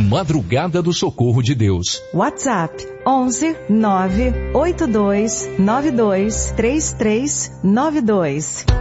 Madrugada do Socorro de Deus. WhatsApp 11 982 92 3392.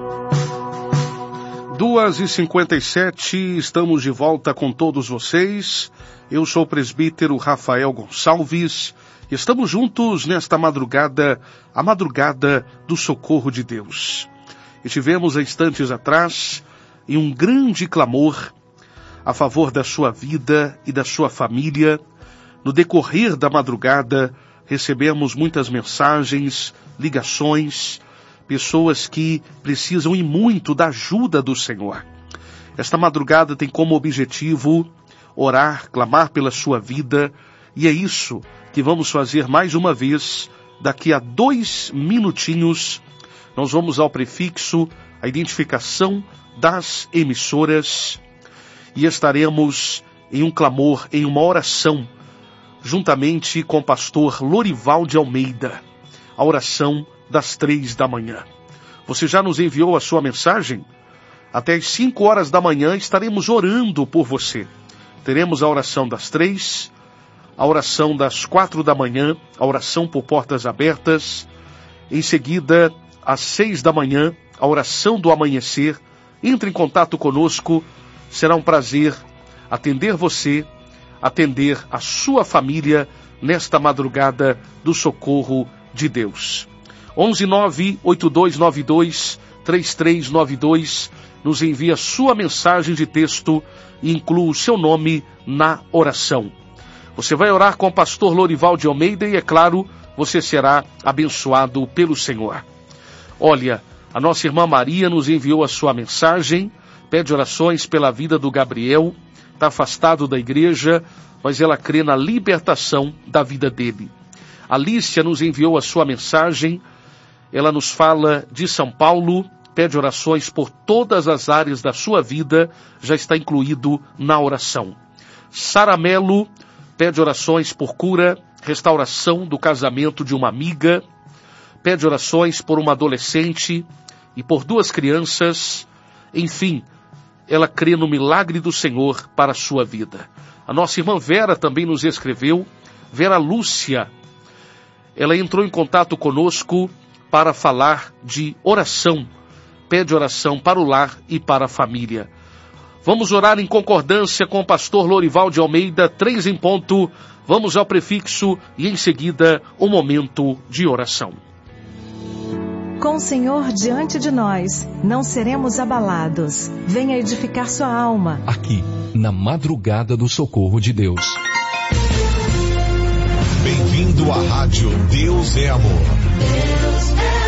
2h57, estamos de volta com todos vocês. Eu sou o presbítero Rafael Gonçalves. Estamos juntos nesta madrugada, a madrugada do Socorro de Deus. Estivemos há instantes atrás em um grande clamor a favor da sua vida e da sua família. No decorrer da madrugada, recebemos muitas mensagens, ligações, pessoas que precisam e muito da ajuda do Senhor. Esta madrugada tem como objetivo orar, clamar pela sua vida, e é isso que vamos fazer mais uma vez. Daqui a 2 minutinhos, nós vamos ao prefixo, a identificação das emissoras, e estaremos em um clamor, em uma oração, juntamente com o pastor Lorival de Almeida, a oração das 3 da manhã. Você já nos enviou a sua mensagem? Até às 5 horas da manhã estaremos orando por você. Teremos a oração das 3, a oração das 4 da manhã, a oração por portas abertas. Em seguida, às 6 da manhã, a oração do amanhecer. Entre em contato conosco, será um prazer atender você, atender a sua família nesta madrugada do Socorro de Deus. 11 98292 3392, nos envia sua mensagem de texto e inclua o seu nome na oração. Você vai orar com o pastor Lorival de Almeida e, é claro, você será abençoado pelo Senhor. Olha, a nossa irmã Maria nos enviou a sua mensagem, pede orações pela vida do Gabriel, está afastado da igreja, mas ela crê na libertação da vida dele. A Lícia nos enviou a sua mensagem, ela nos fala de São Paulo, pede orações por todas as áreas da sua vida, já está incluído na oração. Sara Melo pede orações por cura, restauração do casamento de uma amiga, pede orações por uma adolescente e por 2 crianças, enfim, ela crê no milagre do Senhor para a sua vida. A nossa irmã Vera também nos escreveu, Vera Lúcia, ela entrou em contato conosco para falar de oração, pede oração para o lar e para a família. Vamos orar em concordância com o pastor Lorival de Almeida, 3 em ponto, vamos ao prefixo e em seguida o momento de oração. Com o Senhor diante de nós, não seremos abalados. Venha edificar sua alma. Aqui, na madrugada do Socorro de Deus. Bem-vindo à rádio Deus é Amor. Deus é amor.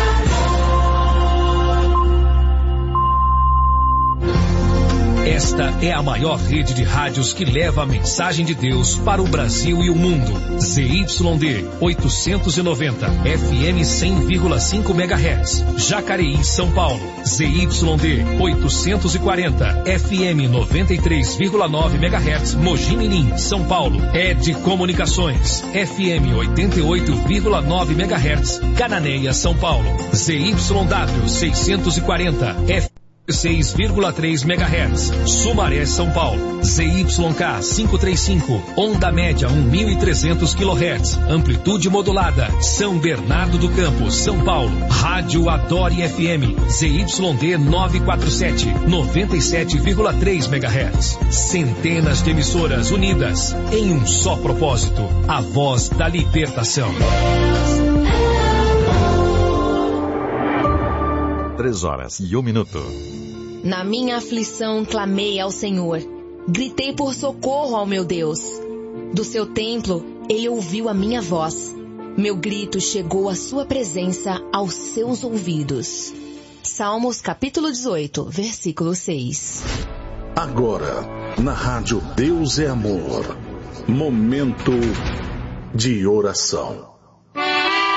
Esta é a maior rede de rádios que leva a mensagem de Deus para o Brasil e o mundo. ZYD 890, FM 100,5 MHz, Jacareí, São Paulo. ZYD 840, FM 93,9 MHz, Mogi Mirim, São Paulo. ED Comunicações, FM 88,9 MHz, Cananéia, São Paulo. ZYW 640, FM 6,3 MHz, Sumaré, São Paulo. ZYK 535, onda média 1.300 kHz, amplitude modulada, São Bernardo do Campo, São Paulo. Rádio Adore FM, ZYD 947, 97,3 MHz. Centenas de emissoras unidas em um só propósito, a voz da libertação. 3h01. Na minha aflição clamei ao Senhor, gritei por socorro ao meu Deus. Do seu templo ele ouviu a minha voz, meu grito chegou à sua presença aos seus ouvidos. Salmos capítulo 18, versículo 6. Agora, na rádio Deus é Amor, momento de oração.